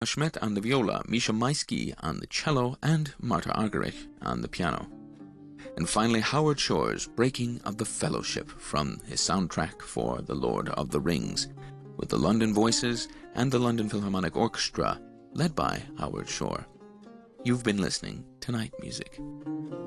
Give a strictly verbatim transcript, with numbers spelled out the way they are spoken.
Schmidt on the viola, Misha Maisky on the cello, and Marta Argerich on the piano. And finally, Howard Shore's Breaking of the Fellowship from his soundtrack for The Lord of the Rings, with the London Voices and the London Philharmonic Orchestra, led by Howard Shore. You've been listening to Night Music.